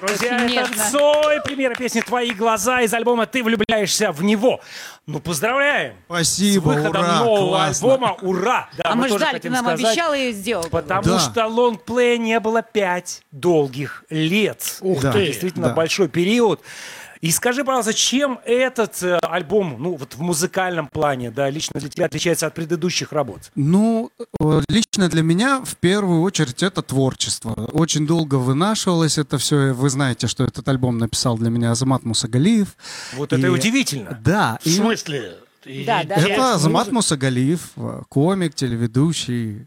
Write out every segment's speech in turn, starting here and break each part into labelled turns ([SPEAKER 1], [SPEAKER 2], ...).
[SPEAKER 1] Друзья,
[SPEAKER 2] Очень
[SPEAKER 1] это
[SPEAKER 2] нежно.
[SPEAKER 1] Цой, премьера песни «Твои глаза» из альбома «Ты влюбляешься в него». Ну, поздравляем!
[SPEAKER 3] Спасибо,
[SPEAKER 1] С выходом
[SPEAKER 3] ура,
[SPEAKER 1] нового
[SPEAKER 3] классно.
[SPEAKER 1] альбома. Ура! Да,
[SPEAKER 2] А мы
[SPEAKER 1] тоже
[SPEAKER 2] ждали, ты
[SPEAKER 1] хотим
[SPEAKER 2] нам
[SPEAKER 1] сказать,
[SPEAKER 2] обещал и сделал.
[SPEAKER 1] потому
[SPEAKER 3] Да.
[SPEAKER 1] что лонгплея не было 5 долгих лет.
[SPEAKER 4] Ух
[SPEAKER 3] Да.
[SPEAKER 4] ты!
[SPEAKER 1] Действительно
[SPEAKER 3] Да.
[SPEAKER 1] большой период. И скажи, пожалуйста, чем этот альбом, ну, вот в музыкальном плане, да, лично для тебя отличается от предыдущих работ?
[SPEAKER 3] Ну, лично для меня в первую очередь это творчество. Очень долго вынашивалось это все. Вы знаете, что этот альбом написал для меня Азамат Мусагалиев.
[SPEAKER 1] Вот это и
[SPEAKER 3] И-
[SPEAKER 1] удивительно.
[SPEAKER 3] Да.
[SPEAKER 4] В
[SPEAKER 3] и
[SPEAKER 4] смысле?
[SPEAKER 2] Да, да.
[SPEAKER 3] это Азамат
[SPEAKER 4] музыка.
[SPEAKER 3] Мусагалиев, комик, телеведущий,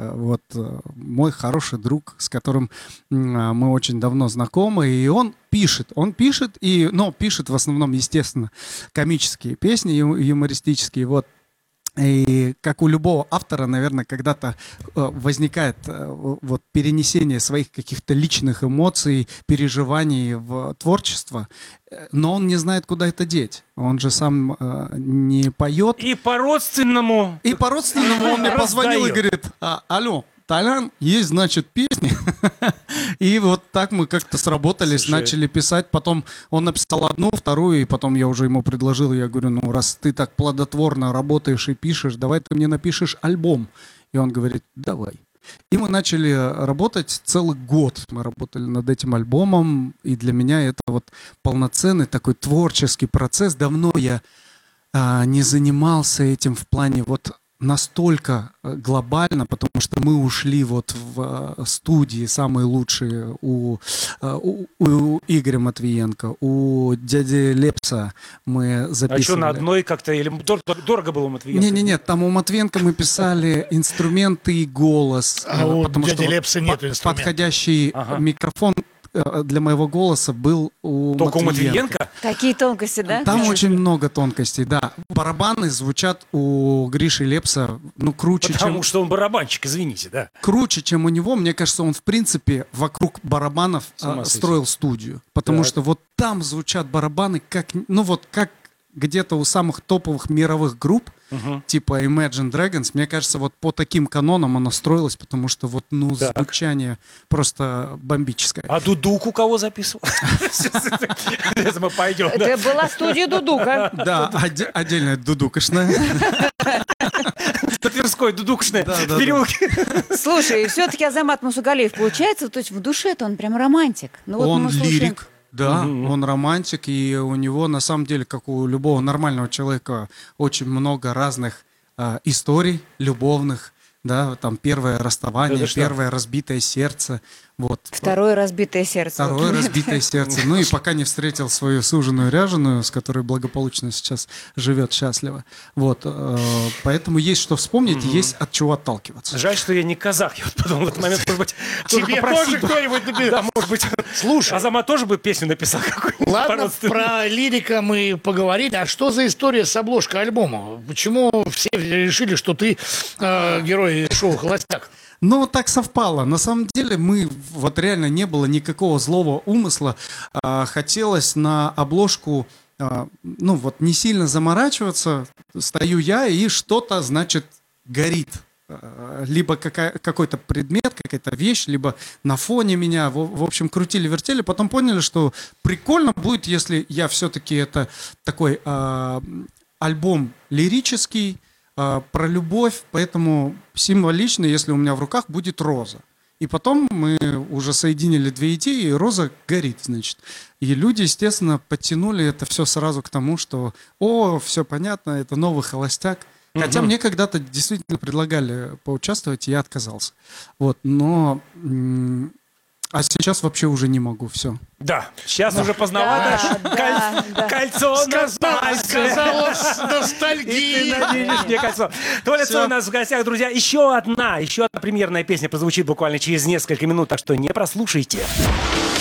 [SPEAKER 3] мой хороший друг, с которым мы очень давно знакомы, и он пишет, но пишет в основном, естественно, комические песни, юмористические, вот. И как у любого автора, наверное, когда-то возникает вот перенесение своих каких-то личных эмоций, переживаний в творчество, но он не знает, куда это деть. Он же сам не поет.
[SPEAKER 1] И по-родственному...
[SPEAKER 3] И по-родственному он мне позвонил и
[SPEAKER 1] Раздает.
[SPEAKER 3] говорит: алло, Толян, есть, значит, песни. И вот так мы как-то сработались,
[SPEAKER 1] Слушай.
[SPEAKER 3] начали писать. Потом он написал одну, вторую, и потом я уже ему предложил, я говорю: ну, раз ты так плодотворно работаешь и пишешь, давай ты мне напишешь альбом. И он говорит: давай. И мы начали работать целый год. Мы работали над этим альбомом, и для меня это вот полноценный такой творческий процесс. Давно я не занимался этим в плане вот настолько глобально, потому что мы ушли вот в студии самые лучшие у Игоря Матвиенко, у дяди Лепса мы
[SPEAKER 1] А
[SPEAKER 3] записывали.
[SPEAKER 1] что, на одной как-то... Или дорого было Матвиенко?
[SPEAKER 3] Не, там у Матвенко мы писали инструменты и голос.
[SPEAKER 4] А у
[SPEAKER 3] потому
[SPEAKER 4] дяди
[SPEAKER 3] что
[SPEAKER 4] Лепса нету инструментов.
[SPEAKER 3] подходящий
[SPEAKER 1] Ага.
[SPEAKER 3] микрофон для моего голоса был у
[SPEAKER 1] Только у
[SPEAKER 3] Матвиенко.
[SPEAKER 1] Матвиенко?
[SPEAKER 2] Какие тонкости, да?
[SPEAKER 3] Там очень много тонкостей, да. Барабаны звучат у Гриши Лепса, круче,
[SPEAKER 1] Потому
[SPEAKER 3] чем...
[SPEAKER 1] что он барабанщик, извините, да.
[SPEAKER 3] Круче, чем у него. Мне кажется, он, в принципе, вокруг барабанов
[SPEAKER 1] С ума сойти.
[SPEAKER 3] строил студию. Потому
[SPEAKER 1] Так.
[SPEAKER 3] что вот там звучат барабаны как где-то у самых топовых мировых групп, типа Imagine Dragons. Мне кажется, вот по таким канонам она строилась, потому что
[SPEAKER 1] Так.
[SPEAKER 3] звучание просто бомбическое.
[SPEAKER 1] А Дудук у кого записывал? Сейчас мы пойдем. да.
[SPEAKER 2] Это была студия Дудука.
[SPEAKER 3] Да, отдельная дудукошная.
[SPEAKER 1] На Тверской, Дудукшная,
[SPEAKER 3] Да,
[SPEAKER 1] в
[SPEAKER 3] да.
[SPEAKER 1] переулке.
[SPEAKER 2] Слушай, все-таки Азамат Мусагалиев, получается, то есть в душе-то он прям романтик. Ну, вот
[SPEAKER 3] Он
[SPEAKER 2] мы слушаем.
[SPEAKER 3] лирик, да, он романтик, и у него, на самом деле, как у любого нормального человека, очень много разных историй любовных, да, там первое расставание,
[SPEAKER 1] Это что?
[SPEAKER 3] первое разбитое сердце, вот.
[SPEAKER 2] Второе разбитое сердце.
[SPEAKER 3] Второе разбитое сердце. Ну и пока не встретил свою суженую ряженую, с которой благополучно сейчас живет счастливо. Вот. Поэтому есть что вспомнить, есть от чего отталкиваться.
[SPEAKER 1] Жаль, что я не казах. Я вот подумал в этот момент, может быть, кто-то
[SPEAKER 4] Тебе
[SPEAKER 1] попросил
[SPEAKER 4] тоже
[SPEAKER 1] бы.
[SPEAKER 4] кто-нибудь написал?
[SPEAKER 1] Да, может быть.
[SPEAKER 4] Слушай.
[SPEAKER 1] Азамат тоже бы песню написал какую-нибудь
[SPEAKER 4] Ладно,
[SPEAKER 1] по-родственному.
[SPEAKER 4] про лирика мы поговорили. А что за история с обложкой альбома? Почему все решили, что ты герой шоу «Холостяк»?
[SPEAKER 3] Ну, так совпало. На самом деле вот реально не было никакого злого умысла. Хотелось на обложку, не сильно заморачиваться. Стою я, и что-то, значит, горит. Либо какой-то предмет, какая-то вещь, либо на фоне меня. В общем, крутили-вертели. Потом поняли, что прикольно будет, если я все-таки это такой альбом лирический, про любовь, поэтому символично, если у меня в руках будет роза. И потом мы уже соединили две идеи, и роза горит, значит. И люди, естественно, подтянули это все сразу к тому, что все понятно, это новый холостяк. Хотя мне когда-то действительно предлагали поучаствовать, и я отказался. Вот, но... А сейчас вообще уже не могу, все.
[SPEAKER 1] Да, сейчас уже поздновато.
[SPEAKER 2] Да.
[SPEAKER 1] Кольцо на пальце.
[SPEAKER 4] Сказала с
[SPEAKER 1] И ты
[SPEAKER 4] ностальгией.
[SPEAKER 1] наденешь мне кольцо. Толя
[SPEAKER 3] Всё.
[SPEAKER 1] Цой у нас в гостях, друзья. Еще одна премьерная песня прозвучит буквально через несколько минут, так что не прослушайте.